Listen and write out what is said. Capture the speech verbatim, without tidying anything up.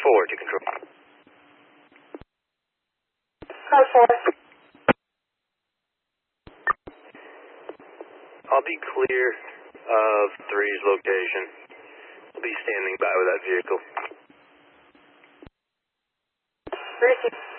four to control. Code four. I'll be clear of three's location. I'll be standing by with that vehicle. Receive.